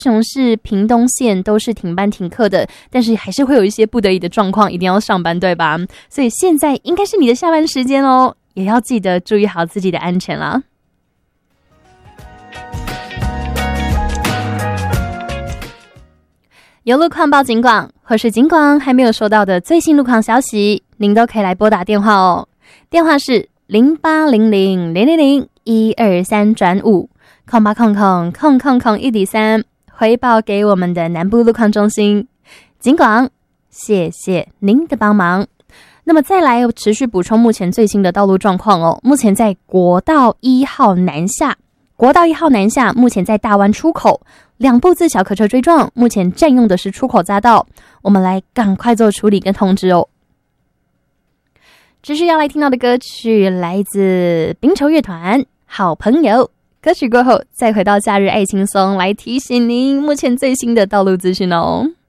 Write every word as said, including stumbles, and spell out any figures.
雄市、屏东县都是停班停课的，但是还是会有一些不得已的状况，一定要上班，对吧？所以现在应该是你的下班时间哦，也要记得注意好自己的安全啦。有路况报警广，或是警广还没有收到的最新路况消息，您都可以来拨打电话哦。电话是零八零零零零零一二三转五空八空空空空空一底三，回报给我们的南部路况中心。警广，谢谢您的帮忙。那么再来持续补充目前最新的道路状况哦。目前在国道一号南下，国道一号南下，目前在大湾出口。两部自小客车追撞，目前占用的是出口匝道，我们来赶快做处理跟通知哦。继续要来听到的歌曲来自冰球乐团《好朋友》，歌曲过后再回到假日爱轻松，来提醒您目前最新的道路资讯哦。